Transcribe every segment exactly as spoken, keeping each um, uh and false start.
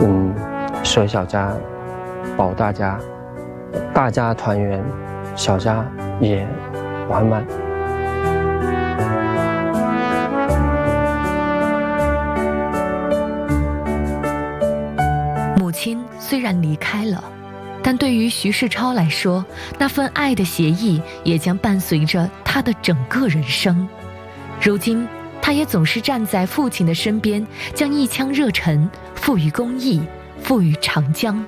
嗯，舍小家保大家，大家团圆，小家也完满。 母亲虽然离开了，但对于徐世超来说，那份爱的协议也将伴随着他的整个人生。如今他也总是站在父亲的身边，将一腔热忱赋予公益，赋予长江。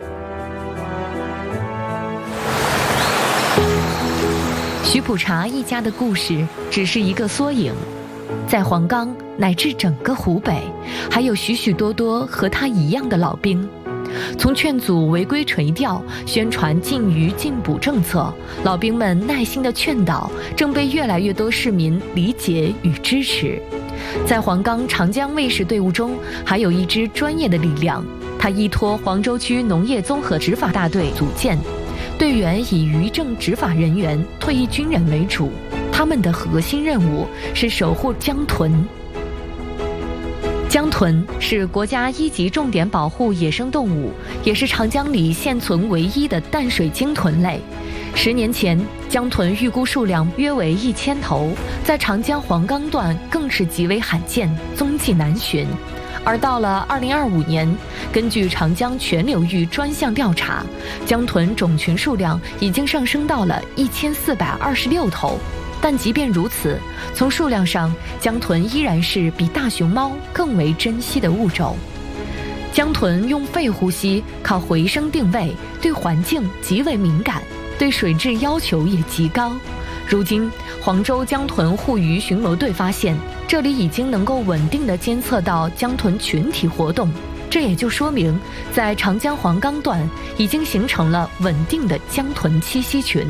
徐普查一家的故事只是一个缩影，在黄冈乃至整个湖北，还有许许多多和他一样的老兵。从劝阻违规垂钓、宣传禁渔禁捕政策，老兵们耐心的劝导，正被越来越多市民理解与支持。在黄冈长江卫士队伍中，还有一支专业的力量，它依托黄州区农业综合执法大队组建，队员以渔政执法人员、退役军人为主，他们的核心任务是守护江豚。江豚是国家一级重点保护野生动物，也是长江里现存唯一的淡水鲸豚类。十年前，江豚预估数量约为一千头，在长江黄冈段更是极为罕见，踪迹难寻。而到了二零二五年，根据长江全流域专项调查，江豚种群数量已经上升到了一千四百二十六头。但即便如此，从数量上，江豚依然是比大熊猫更为珍稀的物种。江豚用肺呼吸，靠回声定位，对环境极为敏感，对水质要求也极高。如今，黄州江豚护渔巡逻队发现，这里已经能够稳定地监测到江豚群体活动，这也就说明，在长江黄冈段已经形成了稳定的江豚栖息群。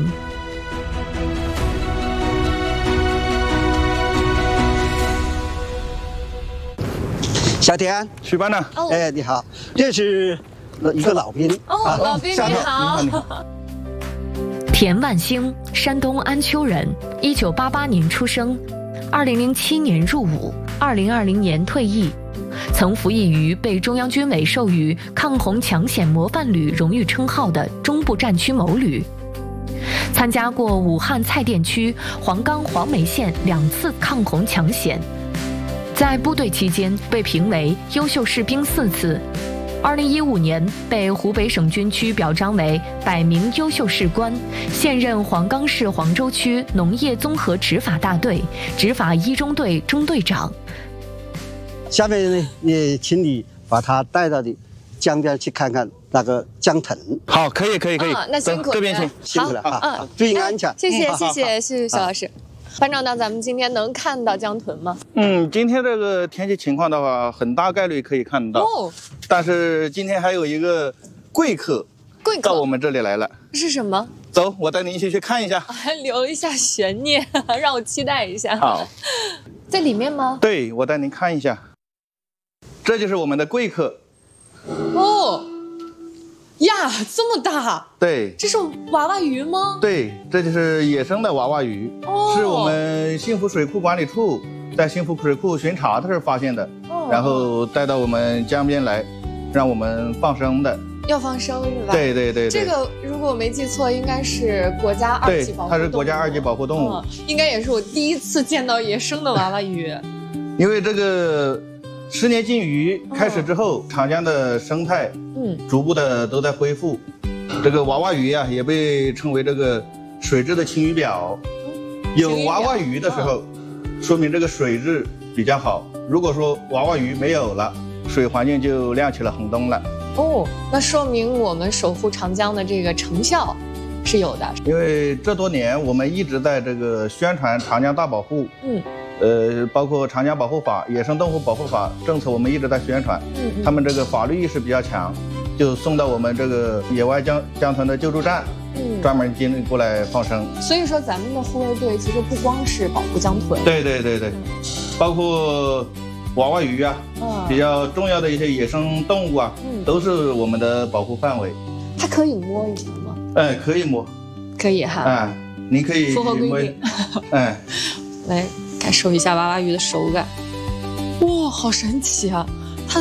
小田， 徐班长， 哦， 哎，你好，这是一个老兵。 哦，啊、老兵你好。 你好。 田万兴，山东安丘人，一九八八年出生，二零零七年入伍，二零二零年退役，曾服役于被中央军委授予抗洪抢险模范旅荣誉称号的中部战区某旅。参加过武汉蔡甸区、黄冈黄梅县两次抗洪抢险。在部队期间被评为优秀士兵四次，二零一五年被湖北省军区表彰为百名优秀士官，现任黄冈市黄州区农业综合执法大队执法一中队中队长。 下面呢，也请你把他带到你江边去看看那个江豚。 好，可以，可以，可以。 啊、那辛苦这边请， 辛苦了啊！ 嗯， 注意安全。 谢谢， 嗯、 谢谢，谢谢肖老师。班长，那咱们今天能看到江豚吗？ 嗯，今天这个天气情况的话，很大概率可以看到。哦。但是今天还有一个贵客， 贵客到我们这里来了。 是什么？ 走，我带您一起去看一下。 还留一下悬念，让我期待一下。 好。 在里面吗？ 对，我带您看一下。这就是我们的贵客。 哦。呀，这么大！ 对， 这是娃娃鱼吗？ 对，这就是野生的娃娃鱼，哦、是我们幸福水库管理处在幸福水库巡查的时候发现的，哦、然后带到我们江边来，让我们放生的。 要放生是吧？ 对对 对, 对。 这个如果我没记错，应该是国家二级保护动物。 对，它是国家二级保护动物、 嗯，应该也是我第一次见到野生的娃娃鱼。 因为这个十年禁渔开始之后，嗯、长江的生态。嗯，逐步的都在恢复。这个娃娃鱼啊，也被称为这个水质的晴雨表。有娃娃鱼的时候，嗯、说明这个水质比较好。如果说娃娃鱼没有了，水环境就亮起了红灯了。 哦，那说明我们守护长江的这个成效是有的。 因为这多年我们一直在这个宣传长江大保护。嗯。呃，包括长江保护法、野生动物保护法政策，我们一直在宣传。嗯, 嗯，他们这个法律意识比较强，就送到我们这个野外江江豚的救助站，嗯，专门进过来放生。 所以说，咱们的护卫队其实不光是保护江豚， 对对对对，嗯、包括娃娃鱼啊，嗯，比较重要的一些野生动物啊，嗯，都是我们的保护范围。 它可以摸一下吗？ 哎，可以摸， 可以哈。 哎，您可以符合规定。 哎， 来。感受一下娃娃鱼的手感，哇，好神奇啊！